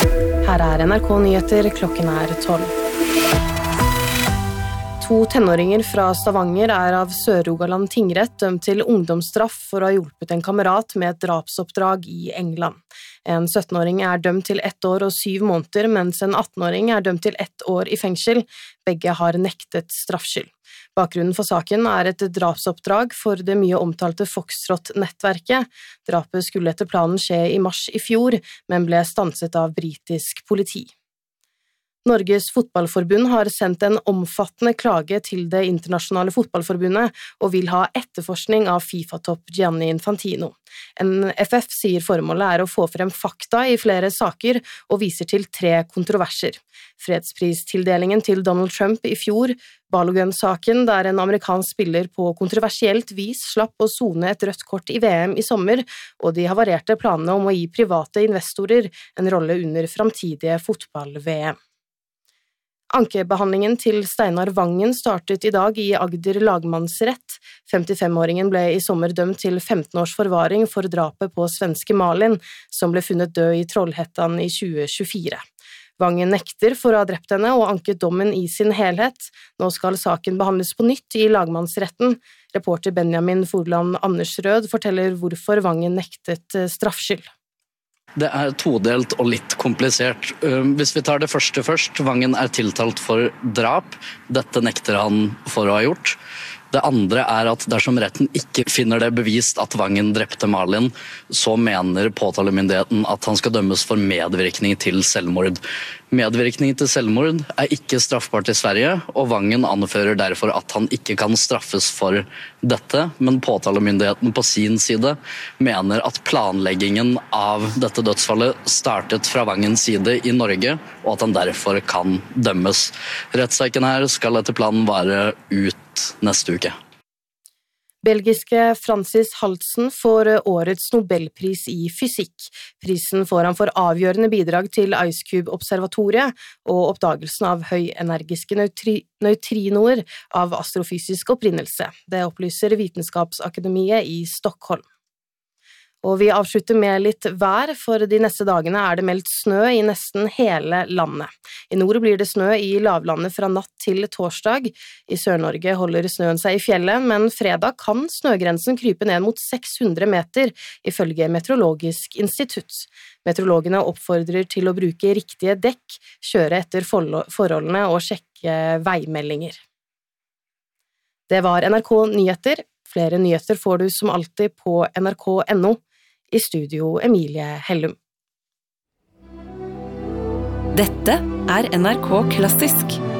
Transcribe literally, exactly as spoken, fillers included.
Her er N R K Nyheter, klokken er tolv. To tenåringer fra Stavanger er av Sør-Rogaland tingrett dømt til ungdomsstraff for å ha hjulpet en kamerat med et drapsoppdrag i England. En syttenåring er dømt til ett år og syv måneder, mens en attenåring er dømt til ett år i fengsel. Begge har nektet straffskyld. Bakgrunnen for saken er et drapsoppdrag for det mye omtalte Foxtrot-nettverket. Drapet skulle etter planen skje i mars i fjor, men ble stanset av britisk politi. Norges fotballforbund har sendt en omfattende klage til det internasjonale fotballforbundet og vil ha etterforskning av FIFA-topp Gianni Infantino. N F F sier formålet er å få frem fakta i flere saker og viser til tre kontroverser. Fredspristildelingen til Donald Trump i fjor, Balogun-saken der en amerikansk spiller på kontroversielt vis slapp å sone et rødt kort i V M i sommer, og de havarerte planene om å gi private investorer en rolle under framtidige fotball-V M. Ankebehandlingen til Steinar Vangen startet i dag i Agder lagmannsrett. femtifem-åringen ble i sommer dømt til femten års forvaring for drapet på svenske Malin, som ble funnet død i Trollhättan i tjue tjuefire. Vangen nekter for å ha drept henne og anket dommen i sin helhet. Nå skal saken behandles på nytt i lagmannsretten. Reporter Benjamin Forland Andersrød forteller hvorfor Vangen nektet straffskyld. Det er todelt og litt komplisert. Hvis vi tar det første først, Vangen er tiltalt for drap. Dette nekter han for å ha gjort. Det andre er at dersom retten ikke finner det bevist at Vangen drepte Malin, så mener påtalemyndigheten at han skal dømmes for medvirkning til selvmord. Medvirkning til selvmord er ikke straffbart i Sverige, og Vangen anfører derfor at han ikke kan straffes for dette, men påtalemyndigheten på sin side mener at planleggingen av dette dødsfallet startet fra Vangens side i Norge, og at han derfor kan dømmes. Rettssaken her skal etter planen vare ut neste uke. Belgiske Francis Haltsen får årets Nobelpris i fysikk. Prisen får han for avgjørende bidrag til IceCube-observatoriet og oppdagelsen av høyenergiske neutri- neutrinoer av astrofysisk opprinnelse. Det opplyser Vitenskapsakademiet i Stockholm. Og vi avslutter med litt vær, for de neste dagene er det meldt snø i nesten hele landet. I nord blir det snø i lavlandet fra natt til torsdag. I Sør-Norge holder snøen seg i fjellet, men fredag kan snøgrensen krype ned mot seks hundre meter, ifølge Meteorologisk institutt. Meteorologene oppfordrer til å bruke riktige dekk, kjøre etter forholdene og sjekke veimeldinger. Det var N R K Nyheter. Flere nyheter får du som alltid på N R K punktum N O. I studio Emilie Hellum. Dette er N R K Klassisk.